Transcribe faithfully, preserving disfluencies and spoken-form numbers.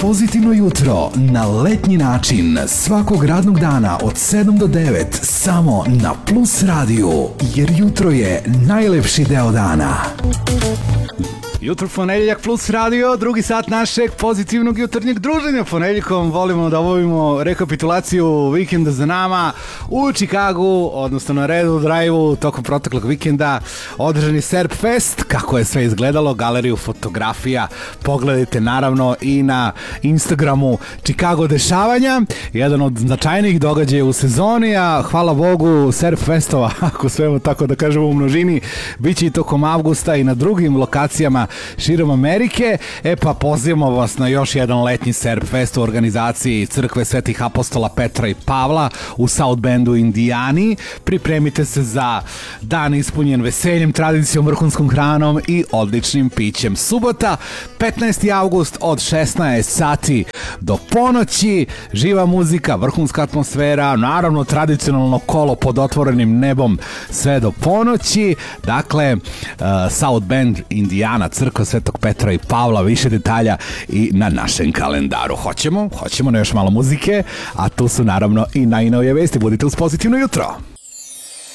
Pozitivno jutro na letnji način svakog radnog dana od sedam do devet samo na Plus radiju, jer jutro je najlepši deo dana. Jutro ponedeljak Plus radio, drugi sat našeg pozitivnog jutarnjeg druženja. Ponedeljkom volimo da obavimo rekapitulaciju vikenda za nama u Čikagu, odnosno na Red Wood Drive-u tokom proteklog vikenda održani Serp Fest. Kako je sve izgledalo, galeriju fotografija pogledajte naravno i na Instagramu Chicago dešavanja, jedan od značajnijih događaja u sezoni, a hvala Bogu Serp Festova, ako svemo tako da kažemo u množini, bit će i tokom avgusta i na drugim lokacijama širom Amerike. E pa pozivamo vas na još jedan letnji Serp Fest u organizaciji Crkve Svetih Apostola Petra i Pavla u South Bendu, Indijani. Pripremite se za dan ispunjen veseljem, tradicijom, vrhunskom hranom i odličnim pićem. Subota, petnaesti avgust od šesnaest sati do ponoći, živa muzika, vrhunska atmosfera, naravno tradicionalno kolo pod otvorenim nebom sve do ponoći. Dakle, uh, South Bend, Indijana, Crkva Svetog Petra i Pavla, više detalja i na našem kalendaru. Hoćemo, hoćemo na još malo muzike, a tu su naravno i najnovije vesti. Budite uz Pozitivno jutro.